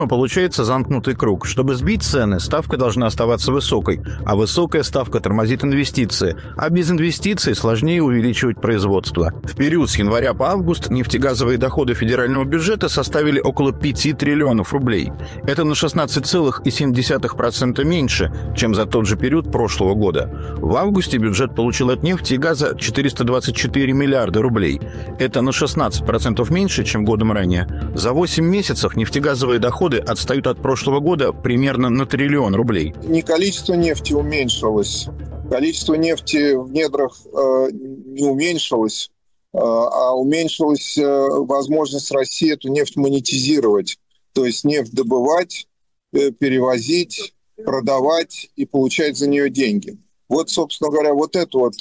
Получается замкнутый круг. Чтобы сбить цены, ставка должна оставаться высокой, а высокая ставка тормозит инвестиции, а без инвестиций сложнее увеличивать производство. В период с января по август нефтегазовые доходы федерального бюджета составили около 5 триллионов рублей. Это на 16,7% меньше, чем за тот же период прошлого года. В августе бюджет получил от нефти и газа 424 миллиарда рублей. Это на 16% меньше, чем годом ранее. За 8 месяцев нефтегазовые доходы отстают от прошлого года примерно на триллион рублей. Не количество нефти уменьшилось. Количество нефти в недрах не уменьшилось, а уменьшилась возможность России эту нефть монетизировать. То есть нефть добывать, перевозить, продавать и получать за нее деньги. Вот, собственно говоря, вот это вот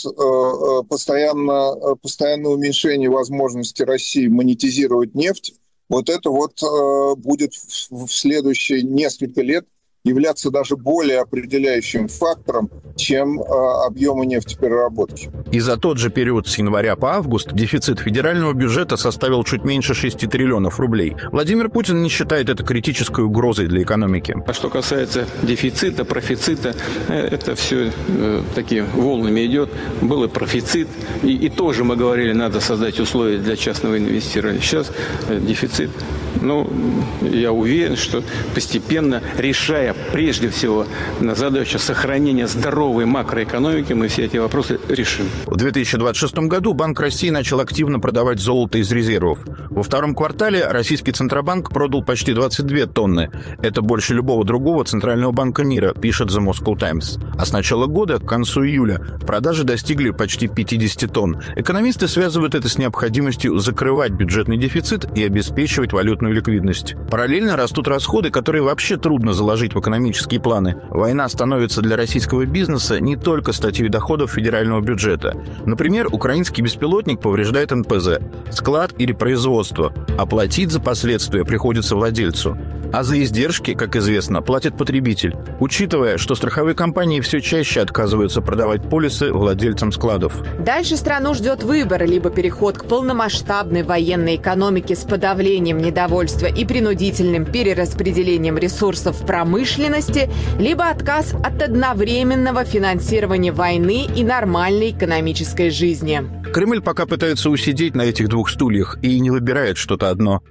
постоянное уменьшение возможности России монетизировать нефть, вот это вот будет в следующие несколько лет являться даже более определяющим фактором, чем объемы нефтепереработки. И за тот же период с января по август дефицит федерального бюджета составил чуть меньше 6 триллионов рублей. Владимир Путин не считает это критической угрозой для экономики. А что касается дефицита, профицита, это все такие волнами идет. Был и профицит, и тоже мы говорили, надо создать условия для частного инвестирования. Сейчас дефицит. Ну, я уверен, что постепенно, решая прежде всего задачу сохранения здоровой макроэкономики, мы все эти вопросы решим. В 2026 году Банк России начал активно продавать золото из резервов. Во втором квартале российский Центробанк продал почти 22 тонны. Это больше любого другого центрального банка мира, пишет The Moscow Times. А с начала года, к концу июля, продажи достигли почти 50 тонн. Экономисты связывают это с необходимостью закрывать бюджетный дефицит и обеспечивать валютную ликвидность. Параллельно растут расходы, которые вообще трудно заложить в экономические планы. Война становится для российского бизнеса не только статьей доходов федерального бюджета. Например, украинский беспилотник повреждает НПЗ, склад или производство. Оплатить за последствия приходится владельцу. А за издержки, как известно, платит потребитель. Учитывая, что страховые компании все чаще отказываются продавать полисы владельцам складов. Дальше страну ждет выбор: либо переход к полномасштабной военной экономике с подавлением недовольства и принудительным перераспределением ресурсов в промышленности, либо отказ от одновременного финансирования войны и нормальной экономической жизни. Кремль пока пытается усидеть на этих двух стульях и не выбирает что-то одно.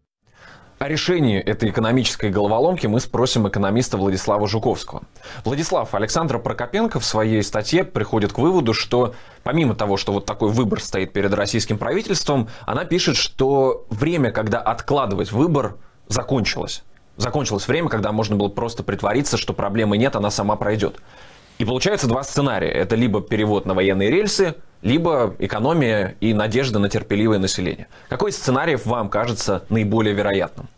О решении этой экономической головоломки мы спросим экономиста Владислава Жуковского. Владислав, Александра Прокопенко в своей статье приходит к выводу, что помимо того, что вот такой выбор стоит перед российским правительством, она пишет, что время, когда откладывать выбор, закончилось. Закончилось время, когда можно было просто притвориться, что проблемы нет, она сама пройдет. И получается два сценария. Это либо перевод на военные рельсы, либо экономия и надежда на терпеливое население. Какой из сценариев вам кажется наиболее вероятным?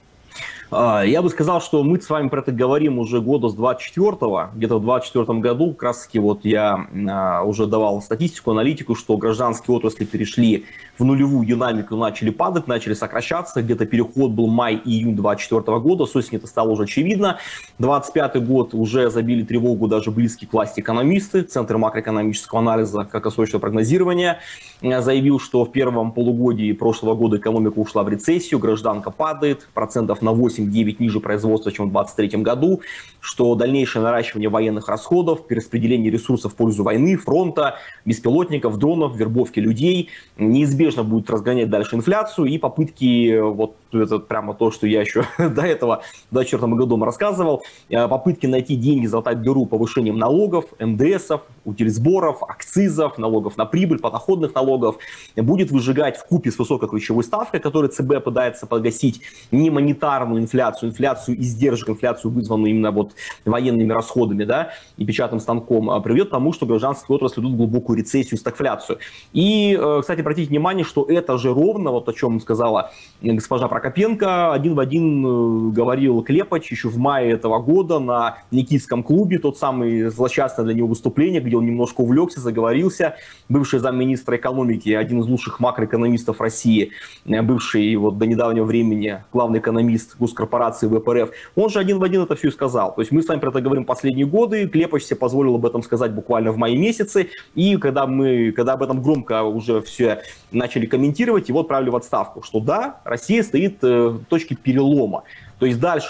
Я бы сказал, что мы с вами про это говорим уже года с 24-го. Где-то в 24-м году как раз таки вот я уже давал статистику, аналитику, что гражданские отрасли перешли в нулевую динамику, начали падать, начали сокращаться. Где-то переход был май-июнь 24 года. С осени это стало уже очевидно. 25-й год уже забили тревогу даже близкие к власти экономисты. Центр макроэкономического анализа, краткосрочного прогнозирования, заявил, что в первом полугодии прошлого года экономика ушла в рецессию, гражданка падает, процентов на 8-9 ниже производства, чем в 2023 году, что дальнейшее наращивание военных расходов, перераспределение ресурсов в пользу войны, фронта, беспилотников, дронов, вербовки людей неизбежно будет разгонять дальше инфляцию, и попытки, вот это прямо то, что я еще до этого в 2024 году рассказывал, попытки найти деньги, залатать дыру повышением налогов, НДСов, утилизборов, акцизов, налогов на прибыль, подоходных налогов, будет выжигать вкупе с высокой ключевой ставкой, которую ЦБ пытается погасить, не монетарную инфляцию издержек, инфляцию, вызванную именно вот военными расходами, да, и печатным станком, приведет к тому, что гражданские отрасли идут в глубокую рецессию, стагфляцию. И, кстати, обратите внимание, что это же ровно, вот о чем сказала госпожа Прокопенко, один в один говорил Клепач еще в мае этого года на Никитском клубе, тот самый злосчастное для него выступление, где он немножко увлекся, заговорился. Бывший замминистра экономики, один из лучших макроэкономистов России, бывший вот до недавнего времени главный экономист госкорпорации ВПРФ, он же один в один это все и сказал. То есть мы с вами про это говорим последние годы, Клепач себе позволил об этом сказать буквально в мае месяце, и когда об этом громко уже все начали комментировать, его отправили в отставку, что да, Россия стоит точки перелома. То есть дальше